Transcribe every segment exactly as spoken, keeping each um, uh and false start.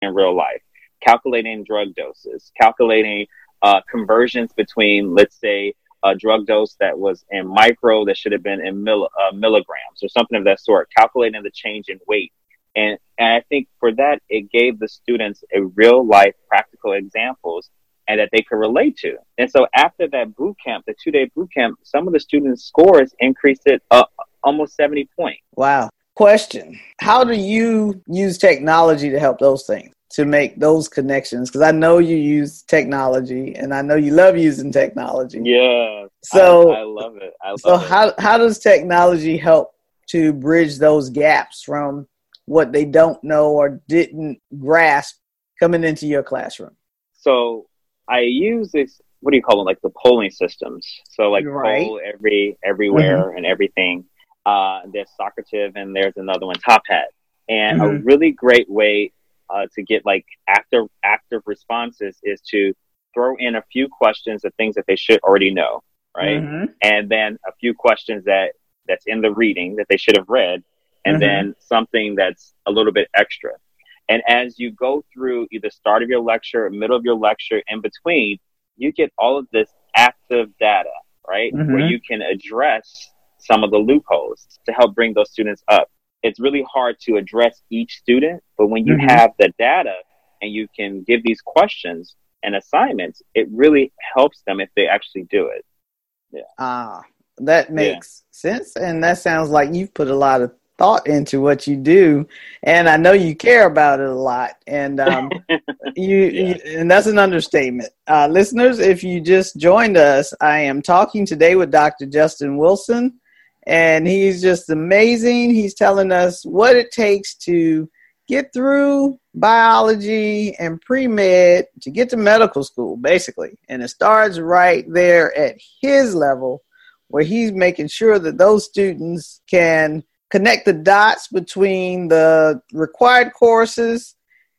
in real life, calculating drug doses, calculating uh, conversions between, let's say, a drug dose that was in micro that should have been in mill, uh, milligrams or something of that sort, calculating the change in weight. And, and I think for that, it gave the students a real life practical examples and that they could relate to. And so after that boot camp, the two day boot camp, some of the students' scores increased it uh, almost seventy points. Wow. Question. How do you use technology to help those things, to make those connections? Because I know you use technology and I know you love using technology. Yeah. So I, I love it. I love so it. how, how does technology help to bridge those gaps from what they don't know or didn't grasp coming into your classroom? So I use this, what do you call it? Like the polling systems. So like Right. poll every, everywhere Mm-hmm. and everything. Uh, there's Socrative and there's another one, Top Hat. And Mm-hmm. a really great way uh, to get like active, active responses is to throw in a few questions of things that they should already know. Right. Mm-hmm. And then a few questions that that's in the reading that they should have read. And Mm-hmm. then something that's a little bit extra. And as you go through either start of your lecture, middle of your lecture, in between, you get all of this active data, right? Mm-hmm. Where you can address some of the loopholes to help bring those students up. It's really hard to address each student, but when you Mm-hmm. have the data and you can give these questions and assignments, it really helps them if they actually do it. Yeah. Ah, that makes yeah. sense. And that sounds like you've put a lot of thought into what you do, and I know you care about it a lot. And um, you, yeah. you, and that's an understatement. Uh, listeners, if you just joined us, I am talking today with Doctor Justin Wilson, and he's just amazing. He's telling us what it takes to get through biology and pre-med to get to medical school, basically. And it starts right there at his level, where he's making sure that those students can connect the dots between the required courses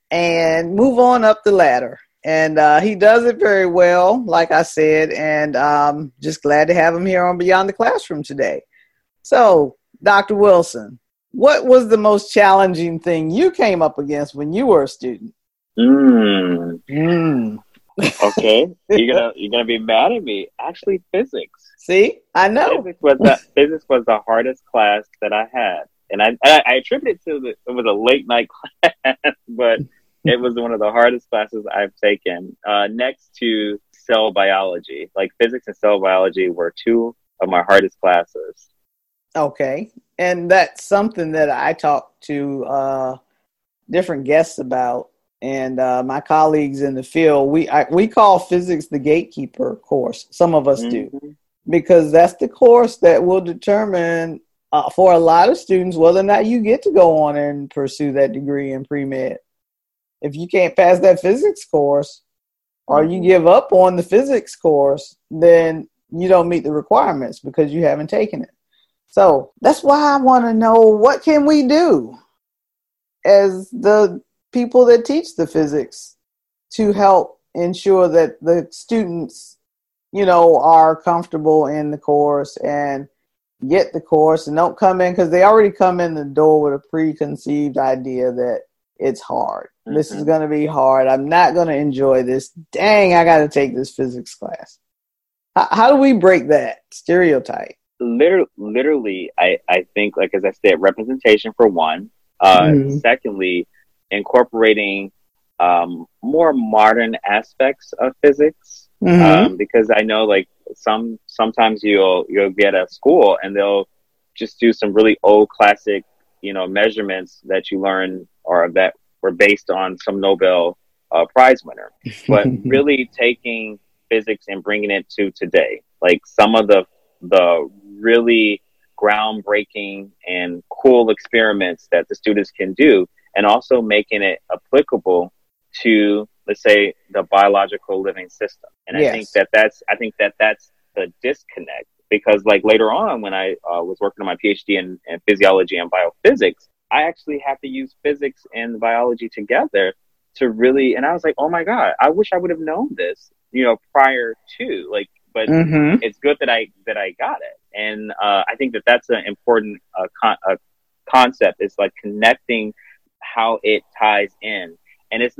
and move on up the ladder. And uh, he does it very well, like I said, and um, just glad to have him here on Beyond the Classroom today. So, Doctor Wilson, what was the most challenging thing you came up against when you were a student? Mm. Mm. Okay, you're gonna you're gonna be mad at me. Actually, physics. See, I know. Physics was the physics was the hardest class that I had, and I I, I attribute it to the, it was a late night class, but it was one of the hardest classes I've taken. Uh, next to cell biology, like physics and cell biology were two of my hardest classes. Okay, and that's something that I talk to uh, different guests about. And uh, my colleagues in the field, we I, we call physics the gatekeeper course. Some of us mm-hmm. do, because that's the course that will determine uh, for a lot of students whether or not you get to go on and pursue that degree in pre-med. If you can't pass that physics course, or you give up on the physics course, then you don't meet the requirements because you haven't taken it. So that's why I want to know, what can we do as the people that teach the physics to help ensure that the students, you know, are comfortable in the course and get the course and don't come in because they already come in the door with a preconceived idea that it's hard. Mm-hmm. This is going to be hard. I'm not going to enjoy this. Dang, I got to take this physics class. How, how do we break that stereotype? Literally, literally I, I think, like, as I said, representation for one. Uh, mm-hmm. Secondly, incorporating um, more modern aspects of physics, mm-hmm. um, because I know, like, some sometimes you'll you'll get a school and they'll just do some really old classic, you know, measurements that you learn or that were based on some Nobel uh, Prize winner. But really taking physics and bringing it to today, like some of the the really groundbreaking and cool experiments that the students can do, and also making it applicable to, let's say, the biological living system. And yes. I think that that's, I think that that's the disconnect, because like later on when I uh, was working on my PhD in, in physiology and biophysics, I actually had to use physics and biology together to really, and I was like, oh my God, I wish I would have known this, you know, prior to, like, but mm-hmm. it's good that I, that I got it. And uh, I think that that's an important uh, con- uh, concept. It's like connecting how it ties in. And it's